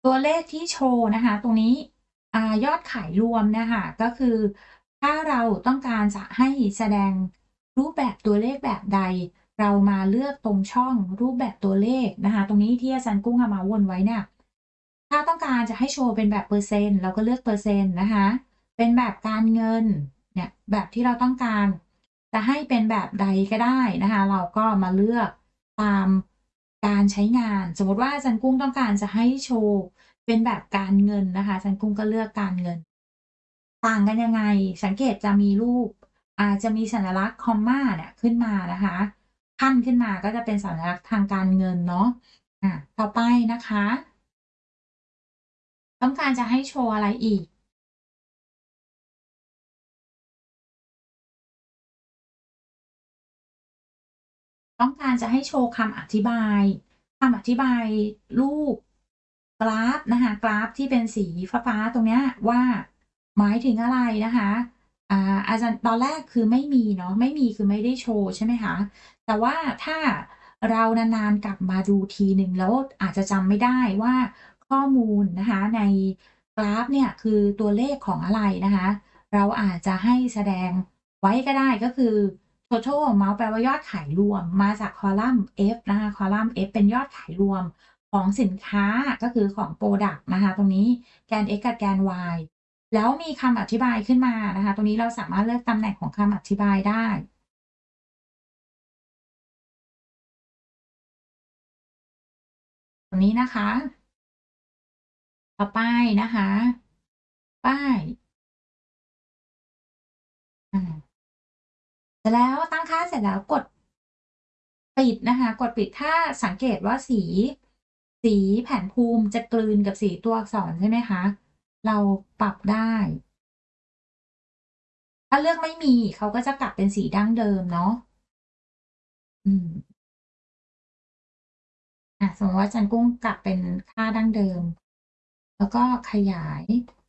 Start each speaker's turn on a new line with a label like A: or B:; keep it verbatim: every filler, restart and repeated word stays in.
A: ตัวเลขที่โชว์นะคะตรงนี้อ่ายอดขายรวมเนี่ยค่ะก็คือถ้าเราต้องการจะให้แสดงรูปแบบตัวเลขแบบใดเรามาเลือกตรงช่องรูปแบบตัวเลขนะคะตรงนี้ที่อาจารย์กุ้งเอามาวนไว้เนี่ยถ้าต้องการจะให้โชว์เป็นแบบเปอร์เซ็นต์เราก็เลือกเปอร์เซ็นต์นะคะเป็นแบบการเงินเนี่ยแบบที่เราต้องการจะให้เป็นแบบใดก็ได้นะคะเราก็มาเลือกตามการใช้งานสมมุติว่าอาจารย์กุ้งต้องการจะให้โชว์เป็นแบบการเงินนะคะอาจารย์กุ้งก็เลือกการเงินต่างกันยังไงสังเกตจะมีรูปอ่าจะมีสัญลักษณ์คอมมาเนี่ยขึ้นมานะคะขั้นขึ้นมาก็จะเป็นสัญลักษณ์ทางการเงินเนาะอ่าต่อไปนะคะต้องการจะให้โชว์อะไรอีก ต้องการจะให้โชว์คำอธิบายคำอธิบายรูปกราฟนะคะกราฟที่เป็นสีฟ้าๆตรงเนี้ยว่าหมายถึงอะไรนะคะอ่าอาจารย์ตอนแรกคือไม่มีเนาะไม่มีคือไม่ได้โชว์ใช่ไหมคะแต่ว่าถ้าเรานานๆกลับมาดูทีหนึ่งแล้วอาจจะจำไม่ได้ว่าข้อมูลนะคะในกราฟเนี่ยคือตัวเลขของอะไรนะคะเราอาจจะให้แสดงไว้ก็ได้ก็คือ Total Amount แปลว่ายอดขายรวมมาจากคอลัมน์ F นะคะคอลัมน์ F เป็นยอดขายรวมของสินค้าก็คือของพรอดักต์นะคะตรงนี้แกน X กับแกน Y แล้วมีคำอธิบายขึ้นมานะคะตรงนี้เราสามารถเลือกตำแหน่งของคำอธิบายได้ตรงนี้นะคะต่อไปนะคะป้ายอ่าเสร็จแล้วตั้งค่าเสร็จแล้วกดปิดนะคะกดปิดถ้าสังเกตว่าสีสีแผนภูมิจะกลืนกับสีตัวอักษรใช่ไหมคะเราปรับได้ ถ้าเลือกไม่มีเขาก็จะกลับเป็นสีดั้งเดิมเนาะอืมอ่ะสมมติว่าจันกุ้งกลับเป็นค่าดั้งเดิมแล้วก็ขยาย